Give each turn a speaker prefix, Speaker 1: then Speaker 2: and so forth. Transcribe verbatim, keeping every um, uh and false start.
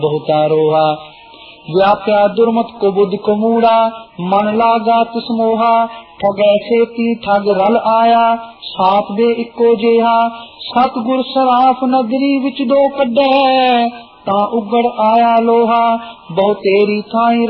Speaker 1: बहुता रोहा। व्याप्या दुर्मत को बुद्धि को मूड़ा, मन लागा तिस मोहा। ठगै सेती ठग रल आया, साथ दे इको जेहा। सतगुर सराफ नगरी विच दो कड्डे, ता उगड़ आया लोहा। बहु तेरी थाई